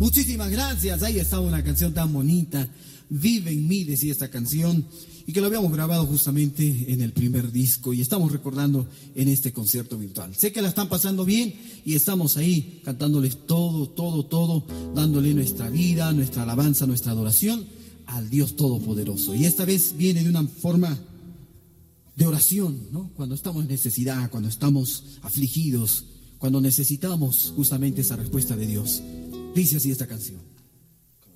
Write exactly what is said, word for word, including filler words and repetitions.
Muchísimas gracias. Ahí está una canción tan bonita. Vive en mí, decía esta canción. Y que lo habíamos grabado justamente en el primer disco. Y estamos recordando en este concierto virtual. Sé que la están pasando bien. Y estamos ahí cantándoles todo, todo, todo. Dándole nuestra vida, nuestra alabanza, nuestra adoración al Dios Todopoderoso. Y esta vez viene de una forma de oración, ¿no? Cuando estamos en necesidad, cuando estamos afligidos, cuando necesitamos justamente esa respuesta de Dios. Dice así esta canción.